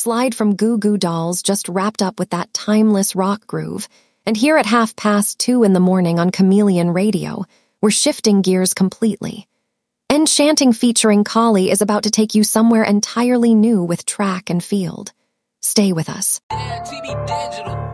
slide from Goo Goo Dolls just wrapped up with that timeless rock groove, and here at 2:30 in the morning on Chameleon Radio, we're shifting gears completely. Enchanting featuring Collie is about to take you somewhere entirely new with track and field. Stay with us. Yeah, TB Digital.